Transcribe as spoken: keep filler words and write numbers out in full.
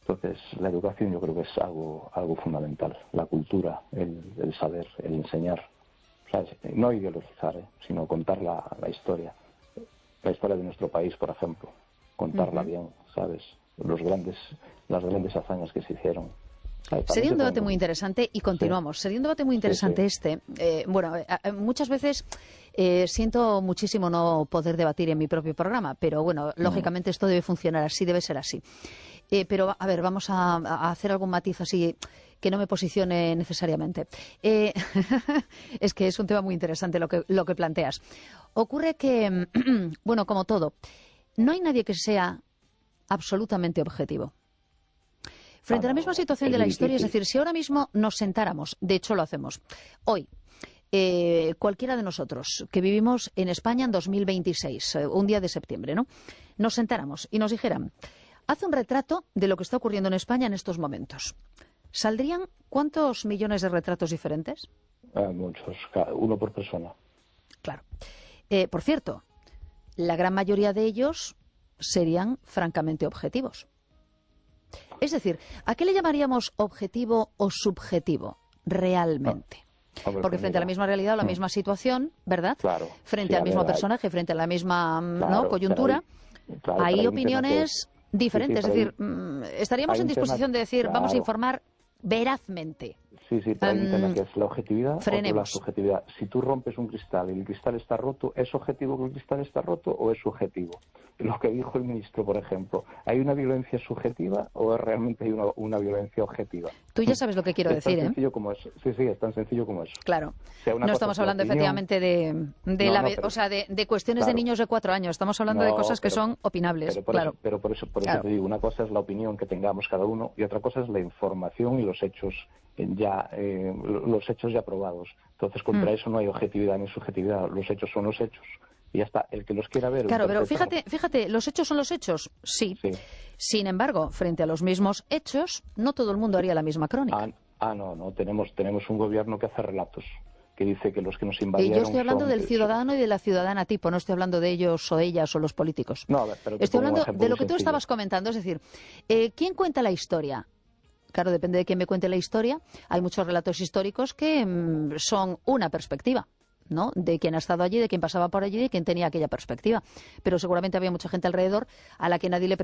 Entonces, la educación yo creo que es algo algo fundamental. La cultura, el, el saber, el enseñar. ¿Sabes? No ideologizar, ¿eh? Sino contar la, la historia. La historia de nuestro país, por ejemplo. Contarla uh-huh. bien, ¿sabes? Los grandes, las grandes hazañas que se hicieron. Sería un debate muy interesante y continuamos. Sí. Sería un debate muy interesante sí, sí. este. Eh, bueno, eh, muchas veces eh, siento muchísimo no poder debatir en mi propio programa, pero bueno, mm. lógicamente esto debe funcionar así, debe ser así. Eh, pero, a ver, vamos a, a hacer algún matiz así que no me posicione necesariamente. Eh, es que es un tema muy interesante lo que, lo que planteas. Ocurre que, bueno, como todo, no hay nadie que sea absolutamente objetivo. Frente a la misma situación de la historia, es decir, si ahora mismo nos sentáramos, de hecho lo hacemos, hoy, eh, cualquiera de nosotros que vivimos en España en dos mil veintiséis, eh, un día de septiembre, ¿no? Nos sentáramos y nos dijeran, haz un retrato de lo que está ocurriendo en España en estos momentos. ¿Saldrían cuántos millones de retratos diferentes? Eh, muchos, uno por persona. Claro. Eh, por cierto, la gran mayoría de ellos serían francamente objetivos. Es decir, ¿a qué le llamaríamos objetivo o subjetivo realmente? Ah, Porque frente a la misma realidad o la misma situación, ¿verdad? Claro. Frente sí, al mismo ver, personaje, hay... frente a la misma claro, ¿no? coyuntura, hay, claro, hay hay opiniones que... diferentes. Sí, sí, es decir, hay... estaríamos hay en disposición tema... de decir, claro. vamos a informar verazmente. Sí, sí, pero hay un um, tema que es la objetividad frenemos. o la subjetividad. Si tú rompes un cristal y el cristal está roto, ¿es objetivo que el cristal está roto o es subjetivo? Lo que dijo el ministro, por ejemplo, ¿hay una violencia subjetiva o realmente hay una, una violencia objetiva? Tú ya sabes lo que quiero es decir, tan ¿eh? sencillo como eso. Sí, sí, es tan sencillo como eso. Claro. O sea, no estamos hablando opinión... efectivamente de, de, no, la, no, pero... o sea, de, de cuestiones claro. de niños de cuatro años. Estamos hablando no, de cosas que pero, son opinables. Pero por, claro. eso, pero por eso, por claro. eso te digo, una cosa es la opinión que tengamos cada uno y otra cosa es la información y los hechos ya eh, los hechos ya probados. Entonces, contra mm. eso no hay objetividad ni subjetividad. Los hechos son los hechos. Y ya está. El que los quiera ver... Claro, pero fíjate, fíjate, ¿los hechos son los hechos? Sí. sí. Sin embargo, frente a los mismos hechos, no todo el mundo haría la misma crónica. Ah, ah no, no. Tenemos, tenemos un gobierno que hace relatos, que dice que los que nos invadieron... Y yo estoy hablando son... del ciudadano y de la ciudadana tipo, no estoy hablando de ellos o ellas o los políticos. No, a ver, pero estoy hablando de lo que sencillo. tú estabas comentando, es decir, eh, ¿quién cuenta la historia? Claro, depende de quién me cuente la historia. Hay muchos relatos históricos que mmm, son una perspectiva, ¿no? De quien ha estado allí, de quien pasaba por allí, de quien tenía aquella perspectiva. Pero seguramente había mucha gente alrededor a la que nadie le